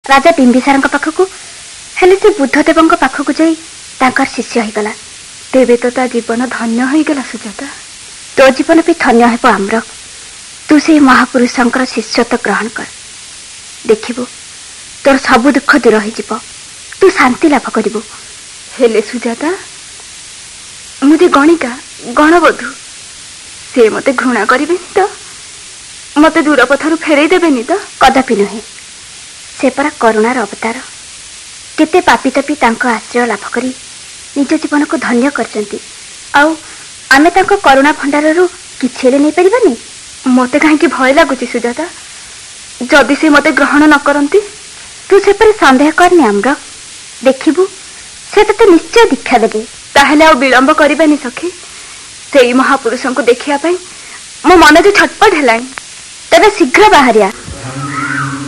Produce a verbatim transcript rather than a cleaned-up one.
राजा बिंबिसार पाखक हेले से बुद्धदेव पाखक जाई तांकर शिष्य होगला। तेबे तो ता जीवन धन्य होगला सुजाता। तो जीवन भी धन्य हेब आमर। तू से महापुरुषंकर शिष्यत्व ग्रहण कर, देखिबु तोर सब दुख दूर हो, तू शांति लाभ करिबु। हेले सुजाता, मुझे गणिका गणबधू से मते घृणा करिबेनी तो? मते दूर पथरु फेरई देबेनी तो? कदापि नुहे। से परा करुणार अवतार। केते पापी तापी तांको आश्रय लाभ करी निज जीवन को धन्य करचंती। आउ आमे तांको करुणा भंडाररू किछि हेले नै परिबानी? मते काहे कि भय लागुची सुजाता, जदि से मते ग्रहण न करंती? तू से पर संदेह करनी आमर। देखिबु से तते निश्चय दीक्षा देबे। ताहेले आ विलंब करिबानी सखी। सेई महापुरुषंको देखिया पई मो मन जे छटपट हेलानी। तबे शीघ्र बाहरिया।